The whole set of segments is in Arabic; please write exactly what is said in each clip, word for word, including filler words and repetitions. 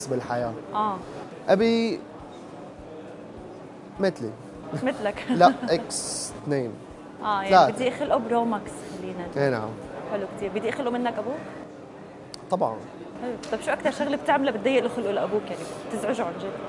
بالحياة. اه أبي مثلي. مثلك. لا اكس اثنين. اه يعني ثلاثة. بدي اخلقه برو ماكس خلينا نقول. اي نعم. حلو كثير. بدي اخلقه منك ابوك؟ طبعا. حلو. طيب شو اكثر شغله بتعملها بتضيق له خلقه لابوك يعني بتزعجه عن جد؟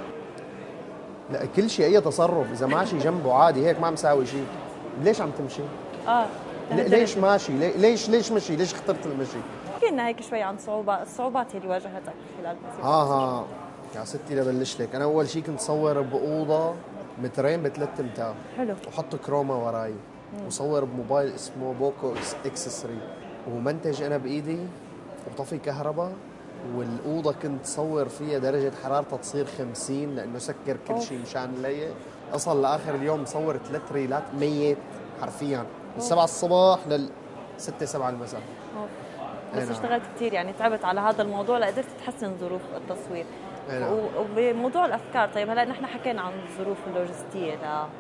لا كل شيء، اي تصرف اذا ماشي جنبه عادي هيك ما مساوي شيء، ليش عم تمشي؟ اه ل- ليش ماشي؟ لي- ليش ليش مشي؟ ليش اخترت المشي؟ احكي لنا هيك شوي عن صعوبات الصعوبات اللي واجهتك خلال مسيرتك. ها ها يا ستي لبلش لك، انا اول شيء كنت صور باوضه مترين بثلاث امتار. حلو. وحط كروما وراي. وصور بموبايل اسمه بوكو اكس ثلاثة، ومنتج انا بايدي وطفي كهرباء، والاوضه كنت صور فيها درجه حرارتها تصير خمسين لانه سكر كل شيء مشان الليل. اصل لاخر اليوم مصور ثلاث ريلات ميت حرفيا من سبعة الصبح لل ستة سبعة المساء. أوه. بس نعم. اشتغلت كثير يعني تعبت على هذا الموضوع لقدرت تحسن ظروف التصوير. نعم. وبموضوع الافكار، طيب هلا نحن حكينا عن الظروف اللوجستيه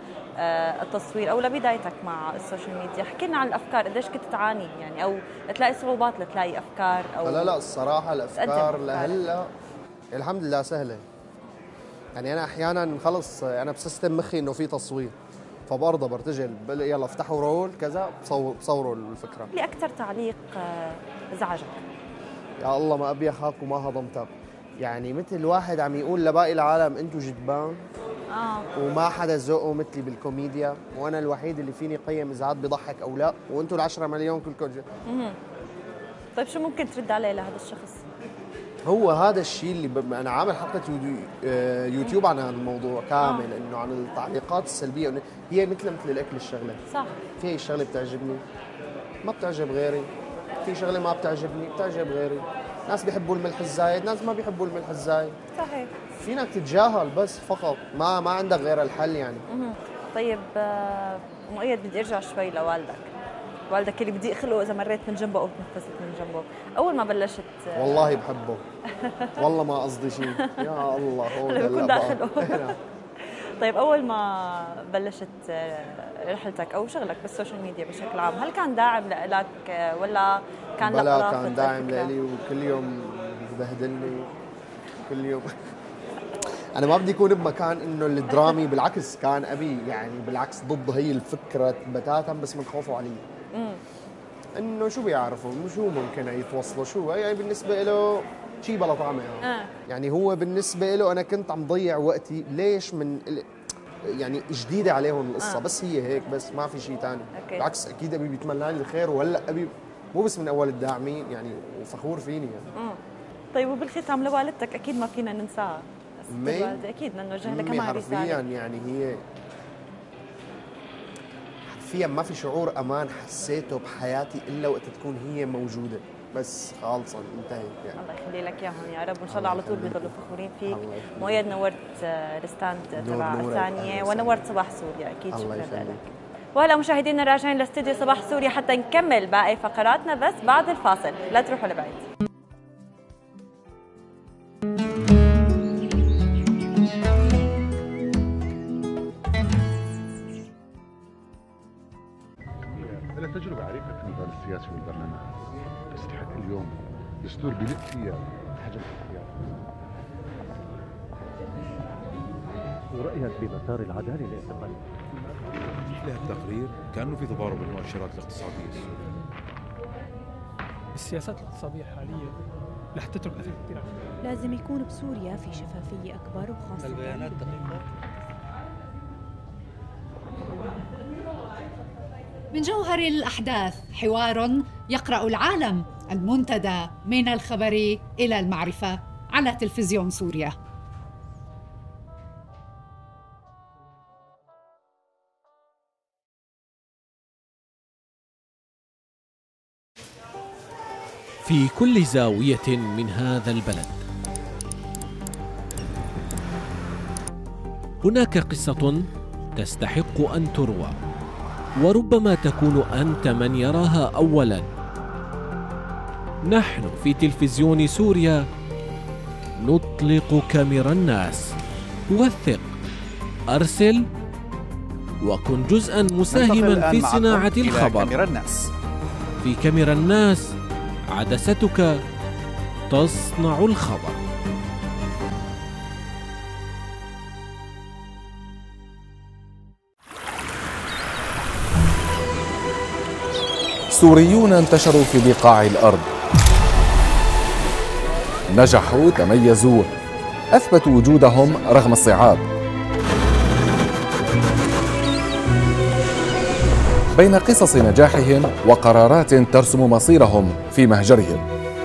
للتصوير او لبدايتك مع السوشيال ميديا، حكي لنا عن الافكار، قديش كنت تعاني يعني او تلاقي صعوبات لتلاقي افكار او لا لا الصراحه الافكار لهلا الحمد لله سهله. يعني انا احيانا خلص انا بسيستم مخي انه في تصوير فبرضه برتجل يلا افتحوا رول كذا بصور بصوروا الفكره. لي اكثر تعليق ازعجك؟ يا الله ما ابي اخاك وما هضمتك، يعني مثل واحد عم يقول لباقي العالم انتم جدبان اه وما حدا ذوقه مثلي بالكوميديا، وانا الوحيد اللي فيني قيم اذا عاد بيضحك او لا، وانتم العشرة مليون كلكم جد. اها طيب شو ممكن ترد عليه لهذا الشخص؟ هو هذا الشيء اللي ب... انا عامل حلقه يوتيوب عن هذا الموضوع كامل. آه. انه عن التعليقات السلبيه، إنه هي مثل مثل الاكل الشغله. صح. في هي الشغله بتعجبني ما بتعجب غيري، في شغله ما بتعجبني بتعجب غيري. ناس بيحبوا الملح الزايد، ناس ما بيحبوا الملح الزايد. صحيح. فينك تتجاهل بس فقط، ما ما عندك غير الحل يعني. اها طيب مؤيد بدي ارجع شوي لوالدك. والدك اللي بدي اخلقه اذا مريت من جنبه او تنفست من جنبه، اول ما بلشت والله بحبه والله ما قصدي شيء يا الله هو هلا بكون داخله. طيب اول ما بلشت رحلتك او شغلك بالسوشيال ميديا بشكل عام، هل كان داعم لك ولا كان لا؟ بلا كان داعم لي، وكل يوم ببهدلني كل يوم. انا ما بدي اكون بمكان انه الدرامي، بالعكس كان ابي يعني بالعكس ضد هي الفكره بتاتا، بس من خوفه علي. امم انه شو بيعرفوا شو ممكن يتوصلوا شو يعني بالنسبه له شيء بلا طعمه يعني. آه. يعني هو بالنسبه له انا كنت عم ضيع وقتي ليش من يعني جديده عليهم القصه. آه. بس هي هيك بس ما في شيء ثاني. بالعكس اكيد ابي بيتمنى لي الخير، وهلا ابي مو بس من اول الداعمين يعني وفخور فيني يعني. امم طيب وبالختام لوالدتك اكيد ما فينا ننساها. الوالده اكيد بدنا نوجه لها كمان رساله. حرفيا يعني هي حرفيا ما في شعور امان حسيته بحياتي الا وقت تكون هي موجوده، بس خالصا انتهت يعني. الله يخلي لك اياهم يا رب، وان شاء الله على طول بيضلوا فخورين فيك. مؤيد نورت الستاند تبع الثانيه ونورت صباح سوريا اكيد. شكرا لك. وهلا مشاهدينا راجعين لاستديو صباح سوريا حتى نكمل باقي فقراتنا بس بعد الفاصل، لا تروحوا لبعيد. أنا تجربة عريقة في المجال السياسي والبرلمان، تستحق اليوم دستور بيلق فيها حجم الاختيار. ورأيك بمسار العدالة الاعتقالية؟ مثل التقرير كأنه في تضارب بالمؤشرات الاقتصادية السورية. السياسات الاقتصادية الحالية رح تترك أثر كثير. لازم يكون بسوريا في شفافية أكبر وخاصة البيانات دقيقة. من جوهر الأحداث حوار يقرأ العالم، المنتدى من الخبر إلى المعرفة على تلفزيون سوريا. في كل زاوية من هذا البلد هناك قصة تستحق أن تروى، وربما تكون أنت من يراها أولاً. نحن في تلفزيون سوريا نطلق كاميرا الناس. وثق، أرسل، وكن جزءاً مساهماً في صناعة الخبر. كاميرا الناس. في كاميرا الناس عدستك تصنع الخبر. سوريون انتشروا في بقاع الأرض، نجحوا، تميزوا، أثبتوا وجودهم رغم الصعاب. بين قصص نجاحهم وقرارات ترسم مصيرهم في مهجرهم.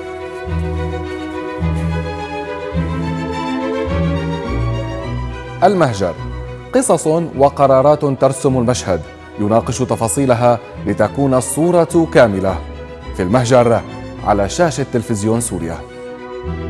المهجر، قصص وقرارات ترسم المشهد، يناقش تفاصيلها لتكون الصورة كاملة. في المهجر على شاشة تلفزيون سوريا.